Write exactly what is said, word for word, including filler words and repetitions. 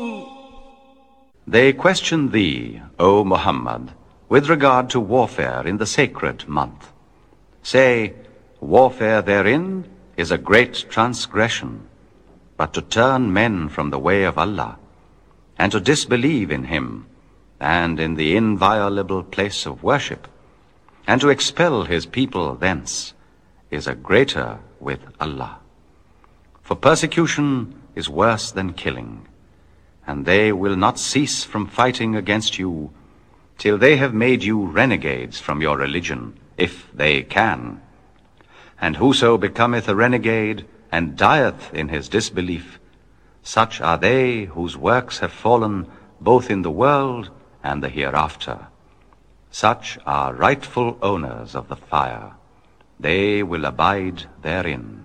They question thee, O Muhammad, with regard to warfare in the sacred month. Say, warfare therein is a great transgression, but to turn men from the way of Allah, and to disbelieve in Him, and in the inviolable place of worship, and to expel His people thence, is a greater with Allah. For persecution is worse than killing, and they will not cease from fighting against you till they have made you renegades from your religion, if they can. And whoso becometh a renegade and dieth in his disbelief, such are they whose works have fallen both in the world and the hereafter. Such are rightful owners of the fire. They will abide therein.